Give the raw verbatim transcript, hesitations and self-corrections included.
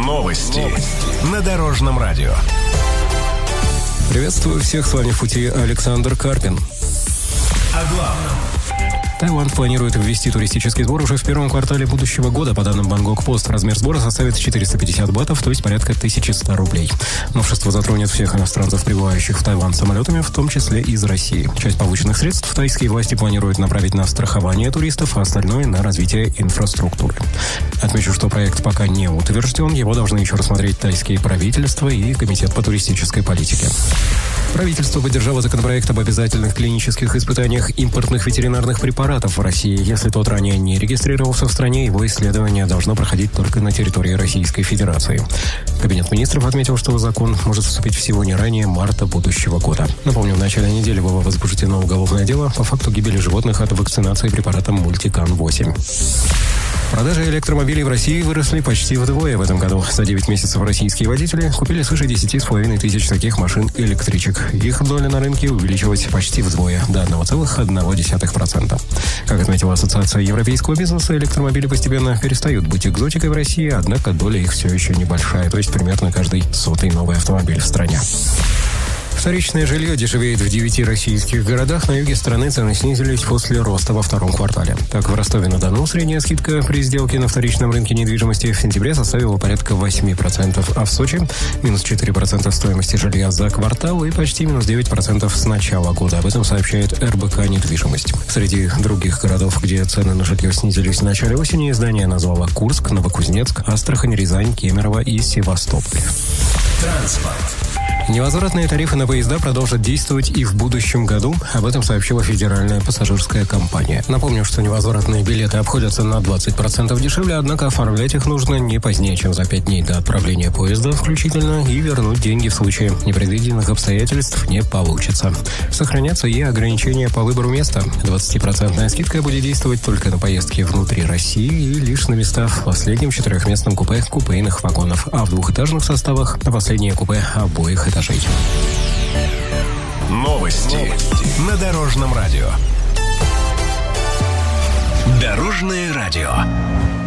Новости на Дорожном радио. Приветствую всех, с вами в пути Александр Карпин. О главном. Таиланд планирует ввести туристический сбор уже в первом квартале будущего года. По данным Bangkok Post, размер сбора составит четыреста пятьдесят батов, то есть порядка тысяча сто рублей. Новшество затронет всех иностранцев, прибывающих в Таиланд самолетами, в том числе из России. Часть полученных средств тайские власти планируют направить на страхование туристов, а остальное на развитие инфраструктуры. Отмечу, что проект пока не утвержден, его должны еще рассмотреть тайские правительства и Комитет по туристической политике. Правительство поддержало законопроект об обязательных клинических испытаниях импортных ветеринарных препаратов в России. Если тот ранее не регистрировался в стране, его исследование должно проходить только на территории Российской Федерации. Кабинет министров отметил, что закон может вступить в силу не ранее марта будущего года. Напомню, в начале недели было возбуждено уголовное дело по факту гибели животных от вакцинации препаратом Мультикан восемь. Продажи электромобилей в России выросли почти вдвое в этом году. За девять месяцев российские водители купили свыше десять с половиной тысяч таких машин-электричек. Их доля на рынке увеличилась почти вдвое, до одна целая одна десятая процента. Как отметила Ассоциация европейского бизнеса, электромобили постепенно перестают быть экзотикой в России, однако доля их все еще небольшая, то есть примерно каждый сотый новый автомобиль в стране. Вторичное жилье дешевеет в девяти российских городах. На юге страны цены снизились после роста во втором квартале. Так, в Ростове-на-Дону средняя скидка при сделке на вторичном рынке недвижимости в сентябре составила порядка восемь процентов, а в Сочи – минус четыре процента стоимости жилья за квартал и почти минус девять процентов с начала года. Об этом сообщает эр бэ ка «Недвижимость». Среди других городов, где цены на жилье снизились в начале осени, издание назвало Курск, Новокузнецк, Астрахань, Рязань, Кемерово и Севастополь. Транспорт. Невозвратные тарифы на поезда продолжат действовать и в будущем году. Об этом сообщила Федеральная пассажирская компания. Напомню, что невозвратные билеты обходятся на двадцать процентов дешевле, однако оформлять их нужно не позднее, чем за пять дней до отправления поезда включительно, и вернуть деньги в случае непредвиденных обстоятельств не получится. Сохранятся и ограничения по выбору места. двадцатипроцентная скидка будет действовать только на поездки внутри России и лишь на места в последнем четырехместном купе купейных вагонов, а в двухэтажных составах на последнее купе обоих этажей. Новости, Новости на Дорожном радио. Дорожное радио.